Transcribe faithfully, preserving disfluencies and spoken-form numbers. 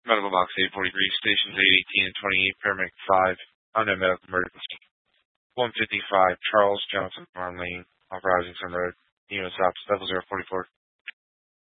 Medical box eight forty-three, stations eight eighteen and twenty-eight, paramedic five, unknown medical emergency. one fifty-five, Charles Johnson Farm Lane, off Risington Road. Unit stops, level zero forty-four.